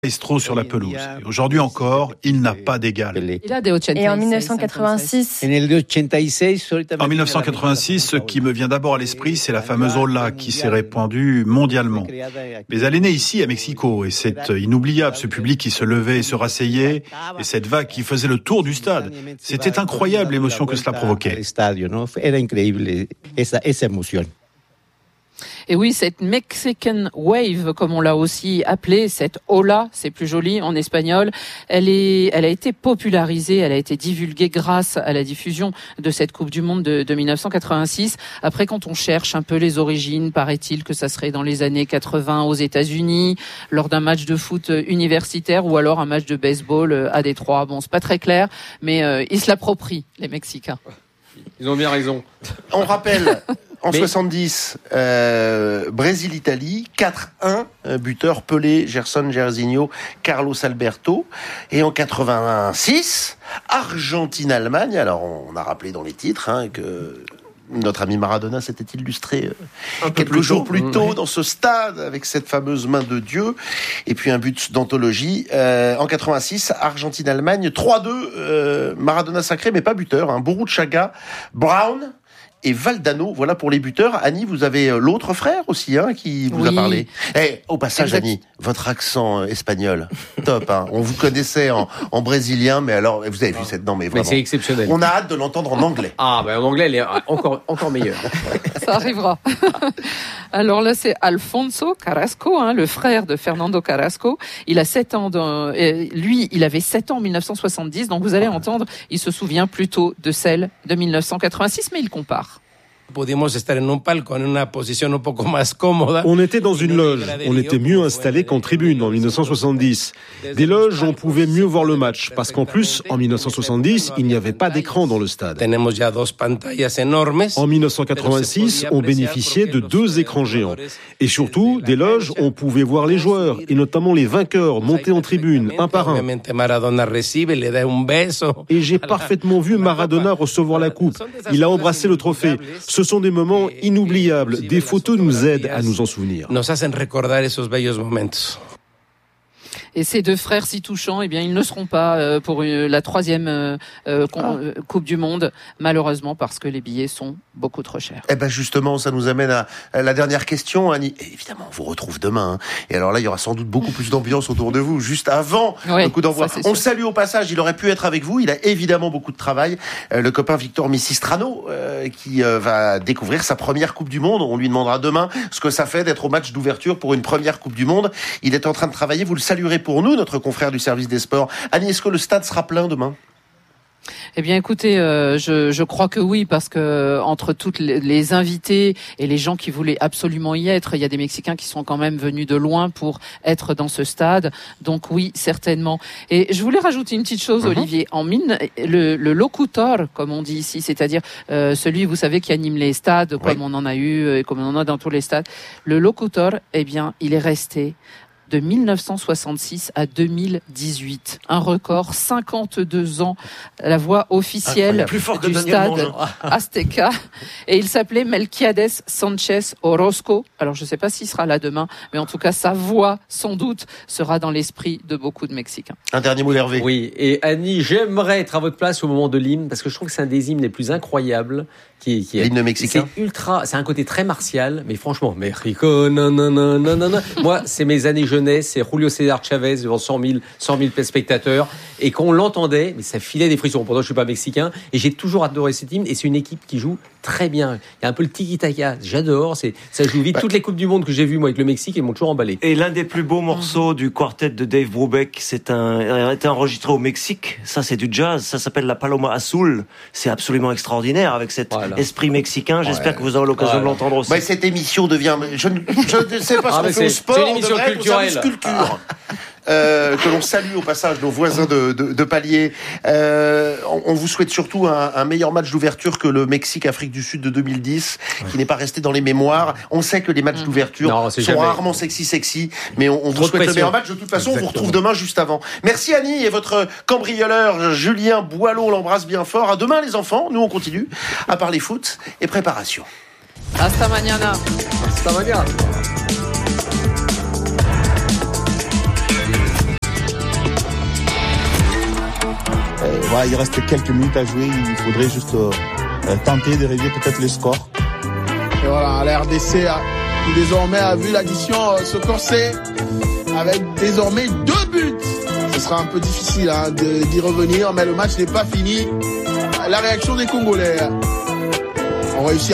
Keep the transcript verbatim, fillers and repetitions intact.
maestro sur la pelouse. Et aujourd'hui encore, il n'a pas d'égal. Et en mille neuf cent quatre-vingt-six En mille neuf cent quatre-vingt-six, ce qui me vient d'abord à l'esprit, c'est la fameuse Ola qui s'est répandue mondialement. Mais elle est née ici, à Mexico, et c'est inoubliable, ce public qui se levait et se rasseyait, et cette vague qui faisait le tour du stade. C'était incroyable l'émotion que cela provoquait. Et oui, cette Mexican Wave, comme on l'a aussi appelée, cette Ola, c'est plus joli en espagnol, elle est, elle a été popularisée, elle a été divulguée grâce à la diffusion de cette Coupe du Monde de, de mille neuf cent quatre-vingt-six. Après, quand on cherche un peu les origines, paraît-il que ça serait dans les années quatre-vingts aux États-Unis, lors d'un match de foot universitaire ou alors un match de baseball à Détroit. Bon, c'est pas très clair, mais euh, ils se l'approprient, les Mexicains. Ils ont bien raison. On rappelle... En Mais... soixante-dix, euh, Brésil-Italie, quatre un, buteur Pelé, Gerson, Jairzinho, Carlos Alberto. Et en quatre-vingt-six, Argentine-Allemagne. Alors, on a rappelé dans les titres hein, que notre ami Maradona s'était illustré euh, quelques plus jours plus tôt mmh. dans ce stade avec cette fameuse main de Dieu. Et puis un but d'anthologie. Euh, en quatre-vingt-six, Argentine-Allemagne, trois deux, euh, Maradona sacré, mais pas buteur. Hein, Boruchaga, Brown... et Valdano, voilà pour les buteurs. Annie, vous avez l'autre frère aussi, hein, qui vous oui. a parlé. Eh, au passage, exact. Annie, votre accent espagnol, top. Hein. On vous connaissait en, en brésilien, mais alors, vous avez vu cette non, mais vraiment. Mais c'est exceptionnel. On a hâte de l'entendre en anglais. Ah, ben en anglais, elle est encore encore meilleure. Ça arrivera. Alors là, c'est Alfonso Carrasco, hein, le frère de Fernando Carrasco. Il a sept ans. Dans, euh, lui, il avait sept ans en mille neuf cent soixante-dix. Donc vous allez entendre, il se souvient plutôt de celle de mille neuf cent quatre-vingt-six, mais il compare. On était dans une loge, on était mieux installé qu'en tribune en mille neuf cent soixante-dix. Des loges, on pouvait mieux voir le match, parce qu'en plus, en mille neuf cent soixante-dix, il n'y avait pas d'écran dans le stade. En mille neuf cent quatre-vingt-six, on bénéficiait de deux écrans géants. Et surtout, des loges, on pouvait voir les joueurs, et notamment les vainqueurs, monter en tribune, un par un. Et j'ai parfaitement vu Maradona recevoir la coupe. Il a embrassé le trophée. Ce sont des moments inoubliables. Des photos nous aident à nous en souvenir. Et ces deux frères si touchants, eh bien, ils ne seront pas euh, pour une, la troisième euh, euh, con, euh, Coupe du Monde, malheureusement, parce que les billets sont beaucoup trop chers. Eh ben justement, ça nous amène à, à la dernière question, Annie. Et évidemment, on vous retrouve demain. Hein. Et alors là, il y aura sans doute beaucoup plus d'ambiance autour de vous, juste avant oui, le coup d'envoi. Ça, on le salue au passage. Il aurait pu être avec vous. Il a évidemment beaucoup de travail. Euh, le copain Victor Missistrano, euh, qui euh, va découvrir sa première Coupe du Monde. On lui demandera demain ce que ça fait d'être au match d'ouverture pour une première Coupe du Monde. Il est en train de travailler. Vous le saluerez pour nous, notre confrère du service des sports. Annie, est-ce que le stade sera plein demain ? Eh bien, écoutez, euh, je, je crois que oui, parce que entre toutes les, les invités et les gens qui voulaient absolument y être, il y a des Mexicains qui sont quand même venus de loin pour être dans ce stade. Donc oui, certainement. Et je voulais rajouter une petite chose, mm-hmm. Olivier. En mine, le, le locutor, comme on dit ici, c'est-à-dire euh, celui, vous savez, qui anime les stades, comme oui. on en a eu et comme on en a dans tous les stades. Le locutor, eh bien, il est resté de mille neuf cent soixante-six à deux mille dix-huit. Un record, cinquante-deux ans, la voix officielle plus fort que du Daniel stade Azteca. Et il s'appelait Melquiades Sanchez Orozco. Alors, je ne sais pas s'il sera là demain, mais en tout cas, sa voix, sans doute, sera dans l'esprit de beaucoup de Mexicains. Un dernier mot d'Hervé. Oui, et Annie, j'aimerais être à votre place au moment de l'hymne, parce que je trouve que c'est un des hymnes les plus incroyables. Qui, qui est, l'hymne mexicain. C'est ultra, c'est un côté très martial, mais franchement, Mexico, non, non, non, non, non, non. Moi, c'est mes années jeunesse, c'est Julio César Chavez devant cent mille spectateurs, et quand on l'entendait, mais ça filait des frissons. Pourtant, je suis pas mexicain, et j'ai toujours adoré cet hymne, et c'est une équipe qui joue très bien. Il y a un peu le tiki-taka, j'adore, c'est, ça joue vite. Bah, toutes les Coupes du Monde que j'ai vues, moi, avec le Mexique, ils m'ont toujours emballé. Et l'un des plus beaux morceaux mmh. du quartet de Dave Brubeck, c'est un, a été enregistré au Mexique. Ça, c'est du jazz. Ça s'appelle la Paloma Azul. C'est absolument extraordinaire avec cet voilà. esprit mexicain. J'espère ouais. que vous aurez l'occasion voilà. de l'entendre aussi. Bah, cette émission devient, je ne, je ne sais pas ah, si on fait au sport, c'est une émission de culturelle. Culture. Euh, que l'on salue au passage nos voisins de, de, de palier. Euh, on, on vous souhaite surtout un, un meilleur match d'ouverture que le Mexique-Afrique du Sud de deux mille dix, ouais. qui n'est pas resté dans les mémoires. On sait que les matchs d'ouverture non, sont jamais. rarement sexy-sexy, mais on, on vous souhaite le meilleur match. De toute façon, Exactement. on vous retrouve demain juste avant. Merci Annie et votre cambrioleur Julien Boileau, on l'embrasse bien fort. À demain les enfants, nous on continue à parler foot et préparation. Hasta mañana. Hasta mañana. voilà, il reste quelques minutes à jouer, il faudrait juste euh, tenter de réveiller peut-être les scores. Et voilà, la R D C a, désormais a vu l'addition euh, se corser avec désormais deux buts. Ce sera un peu difficile hein, de, d'y revenir, mais le match n'est pas fini. La réaction des Congolais. On réussit